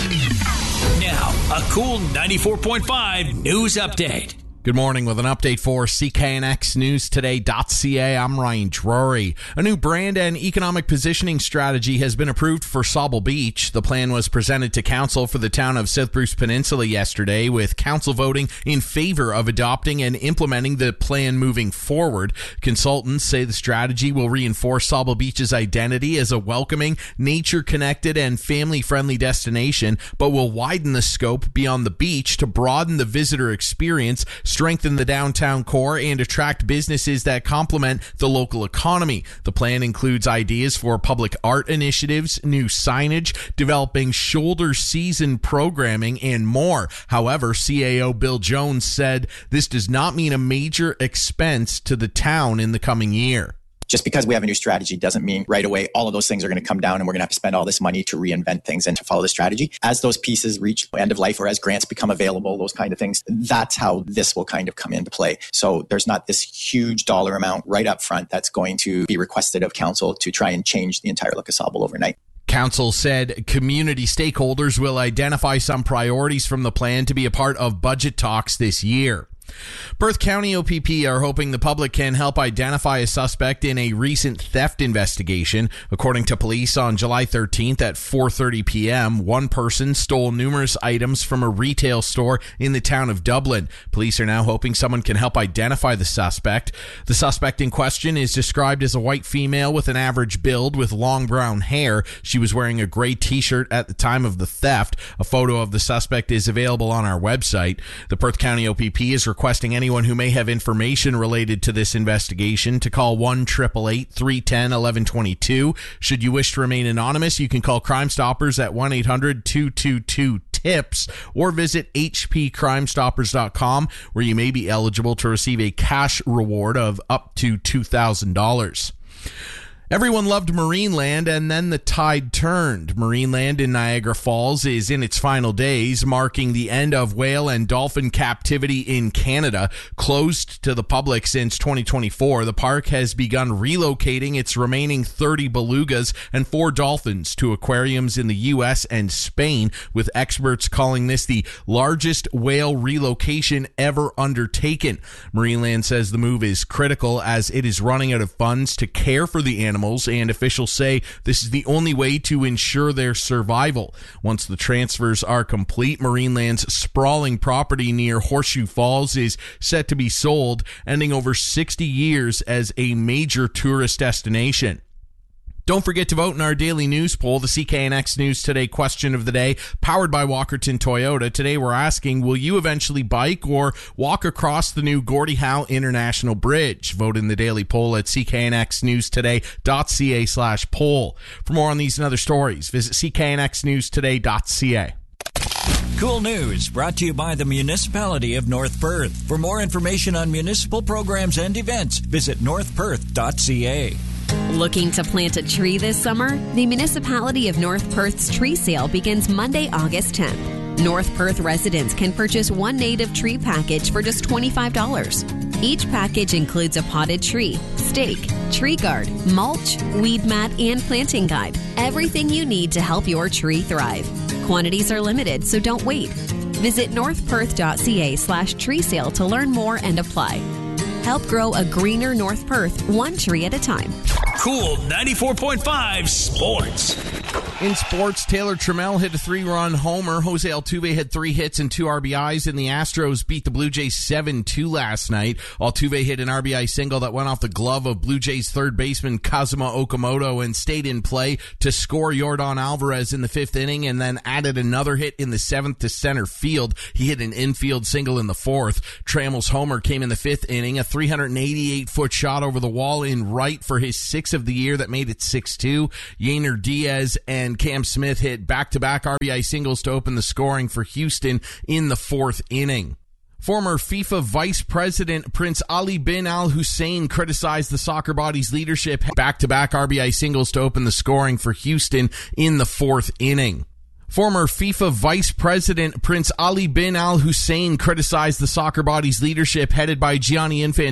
Now, a cool 94.5 news update. Good morning with an update for CKNXNewsToday.ca. I'm Ryan Drury. A new brand and economic positioning strategy has been approved for Sauble Beach. The plan was presented to council for the town of South Bruce Peninsula yesterday, with council voting in favor of adopting and implementing the plan moving forward. Consultants say the strategy will reinforce Sauble Beach's identity as a welcoming, nature-connected, and family-friendly destination, but will widen the scope beyond the beach to broaden the visitor experience, strengthen the downtown core, and attract businesses that complement the local economy. The plan includes ideas for public art initiatives, new signage, developing shoulder season programming, and more. However, CAO Bill Jones said this does not mean a major expense to the town in the coming year. Just because we have a new strategy doesn't mean right away all of those things are going to come down and we're going to have to spend all this money to reinvent things and to follow the strategy. As those pieces reach end of life or as grants become available, those kind of things, that's how this will kind of come into play. So there's not this huge dollar amount right up front that's going to be requested of council to try and change the entire look of Sauble overnight. Council said community stakeholders will identify some priorities from the plan to be a part of budget talks this year. Perth County OPP are hoping the public can help identify a suspect in a recent theft investigation. According to police, on July 13th at 4:30 p.m., one person stole numerous items from a retail store in the town of Dublin. Police are now hoping someone can help identify the suspect. The suspect in question is described as a white female with an average build with long brown hair. She was wearing a gray t-shirt at the time of the theft. A photo of the suspect is available on our website. The Perth County OPP is requesting anyone who may have information related to this investigation to call 1-888-310-1122. Should you wish to remain anonymous, you can call Crime Stoppers at 1-800-222-TIPS or visit hpcrimestoppers.com, where you may be eligible to receive a cash reward of up to $2,000. Everyone loved Marineland, and then the tide turned. Marineland in Niagara Falls is in its final days, marking the end of whale and dolphin captivity in Canada. Closed to the public since 2024, the park has begun relocating its remaining 30 belugas and 4 dolphins to aquariums in the U.S. and Spain, with experts calling this the largest whale relocation ever undertaken. Marineland says the move is critical as it is running out of funds to care for the animals, and officials say this is the only way to ensure their survival. Once the transfers are complete, Marineland's sprawling property near Horseshoe Falls is set to be sold, ending over 60 years as a major tourist destination. Don't forget to vote in our daily news poll, the CKNX News Today question of the day, powered by Walkerton Toyota. Today we're asking, will you eventually bike or walk across the new Gordie Howe International Bridge? Vote in the daily poll at cknxnewstoday.ca/poll. For more on these and other stories, visit cknxnewstoday.ca. Cool News brought to you by the Municipality of North Perth. For more information on municipal programs and events, visit northperth.ca. Looking to plant a tree this summer? The Municipality of North Perth's tree sale begins Monday, August 10th. North Perth residents can purchase one native tree package for just $25. Each package includes a potted tree, stake, tree guard, mulch, weed mat, and planting guide. Everything you need to help your tree thrive. Quantities are limited, so don't wait. Visit northperth.ca/tree sale to learn more and apply. Help grow a greener North Perth, one tree at a time. Cool 94.5 Sports. In sports, Taylor Trammell hit a 3-run homer. Jose Altuve had 3 hits and 2 RBIs, and the Astros beat the Blue Jays 7-2 last night. Altuve hit an RBI single that went off the glove of Blue Jays third baseman Kazuma Okamoto and stayed in play to score Yordan Alvarez in the 5th inning, and then added another hit in the 7th to center field. He hit an infield single in the 4th. Trammell's homer came in the 5th inning, a 388-foot shot over the wall in right for his 6th of the year that made it 6-2. Yainer Diaz and Cam Smith hit back-to-back RBI singles to open the scoring for Houston in the 4th inning. Former FIFA Vice President Prince Ali bin Al Hussein criticized the soccer body's leadership. Back-to-back RBI singles to open the scoring for Houston in the 4th inning. Former FIFA Vice President Prince Ali bin Al Hussein criticized the soccer body's leadership headed by Gianni Infantino